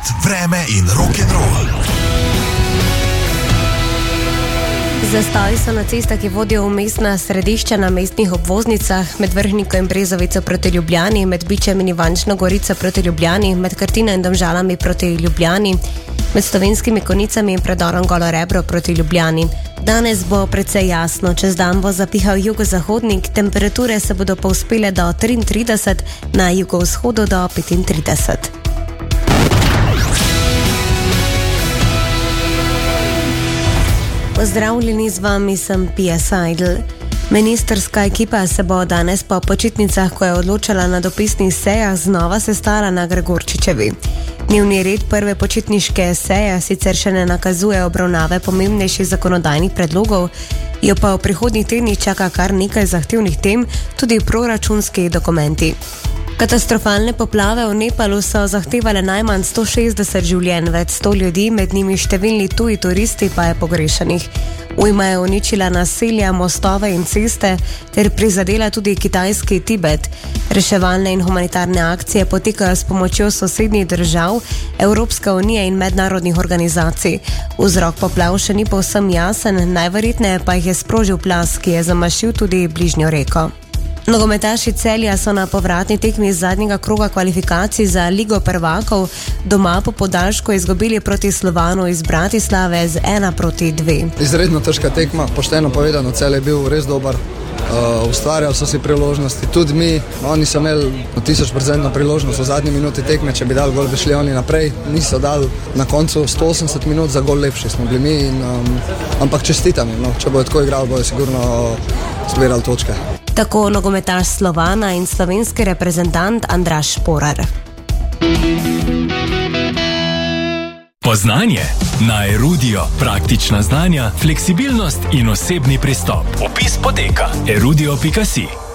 vreme in rock'n'roll. Zastoji so na cestah, ki vodijo v mestna središča na mestnih obvoznicah, med Vrhniko in Brezovico proti Ljubljani, med Bičem in Ivančno Gorico proti Ljubljani, med Krtino in Domžalami proti Ljubljani, med Slovenskimi Konicami in predorom Golo Rebro proti Ljubljani. Danes bo precej jasno, čez dan bo zapihal jugozahodnik, temperature se bodo povzpele do 33, na jugovzhodu do 35. Pozdravljeni, z vami sem Pia Seidel. Ministrska ekipa se bo danes po počitnicah, ko je odločala na dopisnih sejah, znova sestala na Gregorčičevi. Dnevni red prve počitniške seje sicer še ne nakazuje obravnave pomembnejših zakonodajnih predlogov, jo pa v prihodnjih tednih čaka kar nekaj zahtevnih tem, tudi proračunski dokumenti. Katastrofalne poplave v Nepalu so zahtevale najmanj 160 življenj, več 100 ljudi, med njimi številni tuji turisti pa je pogrešanih. Ujma je uničila naselja, mostove in ceste ter prizadela tudi kitajski Tibet. Reševalne in humanitarne akcije potekajo s pomočjo sosednjih držav, Evropske unije in mednarodnih organizacij. Vzrok poplav še ni povsem jasen, najverjetneje pa jih je sprožil plaz, ki je zamašil tudi bližnjo reko. Nogometaši Celja so na povratni tekmi zadnjega kroga kvalifikacij za Ligo prvakov doma po podaljšku izgubili proti Slovanu iz Bratislave z 1-2. Izredno težka tekma, pošteno povedano, Celje je bil res dober, ustvarjal so si priložnosti, tudi mi, oni so imeli 1000% priložnost v zadnji minuti tekme, če bi dali gol, bi šli oni naprej, niso dali na koncu 180 minut, za gol lepši smo bili mi, ampak čestitam, če bojo tako igrali, bojo sigurno zbirali točke. Tako nogometaš Slovana in slovenski reprezentant Andraž Šporar. Poznanje na Erudio. Praktična znanja, fleksibilnost in osebni pristop. Opis poteka erudio.si.